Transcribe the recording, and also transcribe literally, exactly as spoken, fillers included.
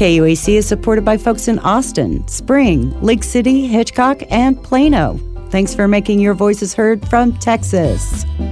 K U A C is supported by folks in Austin, Spring, Lake City, Hitchcock, and Plano. Thanks for making your voices heard from Texas.